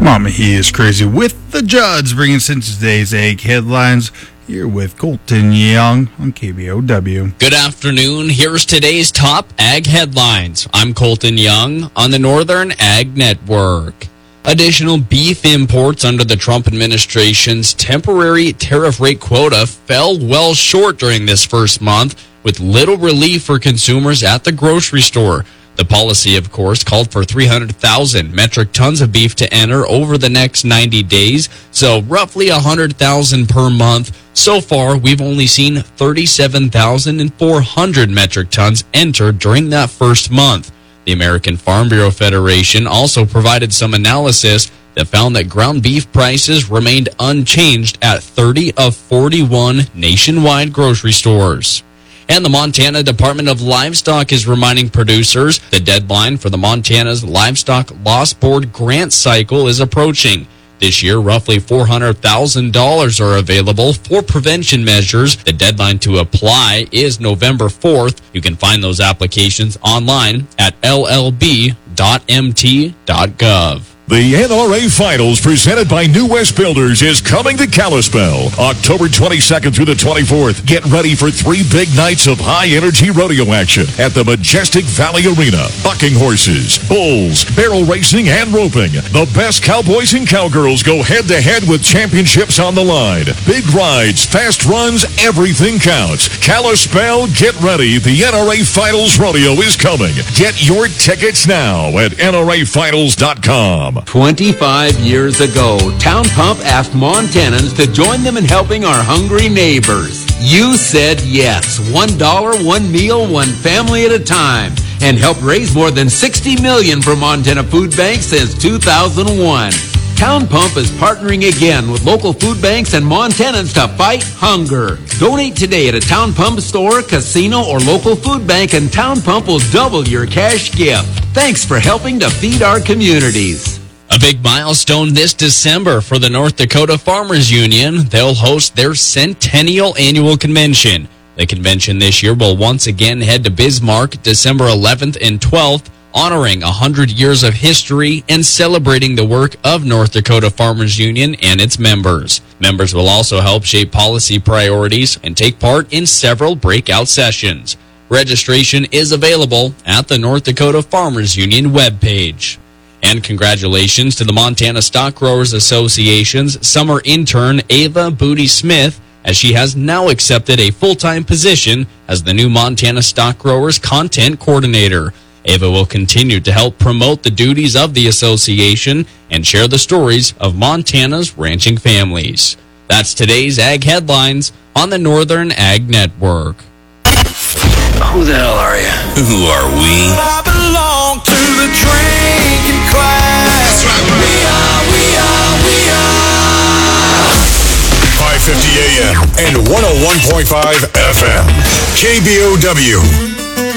Mama, he is crazy with the Judds, bringing us into today's Ag Headlines. Here with Colton Young on KBOW. Good afternoon. Here's today's top Ag Headlines. I'm Colton Young on the Northern Ag Network. Additional beef imports under the Trump administration's temporary tariff rate quota fell well short during this first month, with little relief for consumers at the grocery store. The policy, of course, called for 300,000 metric tons of beef to enter over the next 90 days, so roughly 100,000 per month. So far, we've only seen 37,400 metric tons entered during that first month. The American Farm Bureau Federation also provided some analysis that found that ground beef prices remained unchanged at 30 of 41 nationwide grocery stores. And the Montana Department of Livestock is reminding producers the deadline for the Montana's Livestock Loss Board grant cycle is approaching. This year, roughly $400,000 are available for prevention measures. The deadline to apply is November 4th. You can find those applications online at llb.mt.gov. The NRA Finals presented by New West Builders is coming to Kalispell October 22nd through the 24th. Get ready for 3 big nights of high-energy rodeo action at the Majestic Valley Arena. Bucking horses, bulls, barrel racing, and roping. The best cowboys and cowgirls go head-to-head with championships on the line. Big rides, fast runs, everything counts. Kalispell, get ready. The NRA Finals Rodeo is coming. Get your tickets now at nrafinals.com. 25 years ago, Town Pump asked Montanans to join them in helping our hungry neighbors. You said yes. $1, one meal, one family at a time. And helped raise more than $60 million for Montana Food Bank since 2001. Town Pump is partnering again with local food banks and Montanans to fight hunger. Donate today at a Town Pump store, casino, or local food bank, and Town Pump will double your cash gift. Thanks for helping to feed our communities. A big milestone this December for the North Dakota Farmers Union. They'll host their centennial annual convention. The convention this year will once again head to Bismarck December 11th and 12th, honoring 100 years of history and celebrating the work of North Dakota Farmers Union and its members. Members will also help shape policy priorities and take part in several breakout sessions. Registration is available at the North Dakota Farmers Union webpage. And congratulations to the Montana Stock Growers Association's summer intern, Ava Booty Smith, as she has now accepted a full-time position as the new Montana Stock Growers Content Coordinator. Ava will continue to help promote the duties of the association and share the stories of Montana's ranching families. That's today's Ag Headlines on the Northern Ag Network. Who the hell are you? Who are we? I belong to the drinking class. That's right. We are. 550 AM and 101.5 FM. KBOW.